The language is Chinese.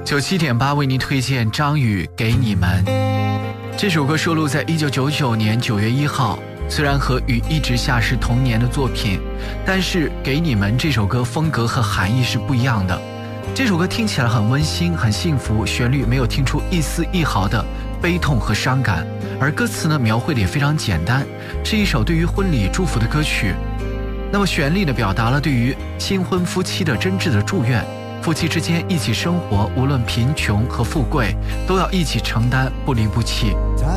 97.8为您推荐张宇《给你们》。这首歌收录在1999年9月1号，虽然和雨一直下是同年的作品，但是《给你们》这首歌风格和含义是不一样的。这首歌听起来很温馨很幸福，旋律没有听出一丝一毫的悲痛和伤感，而歌词呢描绘的也非常简单，是一首对于婚礼祝福的歌曲。那么旋律呢表达了对于新婚夫妻的真挚的祝愿，夫妻之间一起生活，无论贫穷和富贵，都要一起承担，不离不弃。